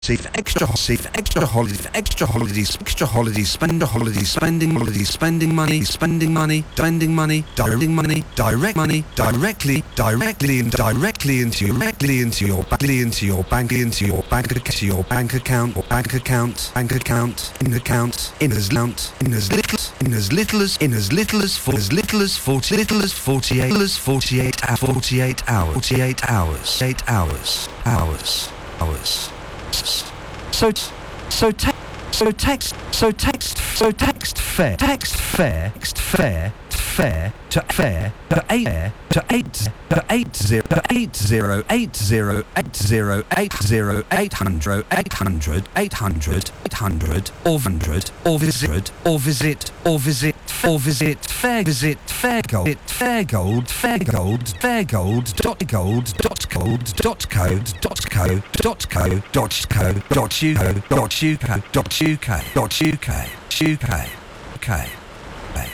Save extra holidays, spend a holiday, spending money, directly into your bank account, in as little as 48 hours. Text fare to 800 or visit fairgold.co.uk.